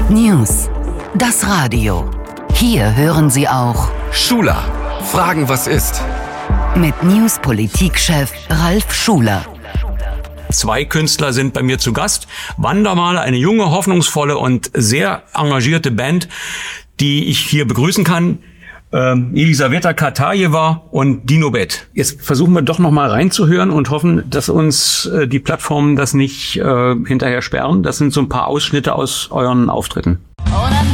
News. Das Radio. Hier hören Sie auch Schuler. Fragen, was ist? mit News-Politikchef Ralf Schuler. 2 Künstler sind bei mir zu Gast. Wandermaler, eine junge, hoffnungsvolle und sehr engagierte Band, die ich hier begrüßen kann. Elisaweta Katajewa und Dino Bett. Jetzt versuchen wir doch noch mal reinzuhören und hoffen, dass uns die Plattformen das nicht hinterher sperren. Das sind so ein paar Ausschnitte aus euren Auftritten. Una